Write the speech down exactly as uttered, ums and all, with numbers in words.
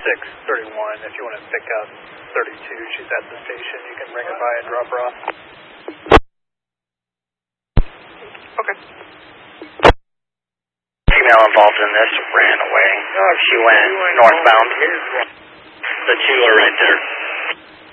six thirty-one. If you want to pick up thirty-two, she's at the station. You can bring her by and drop her off. Okay. Female involved in this ran away. She went northbound. The two are right there.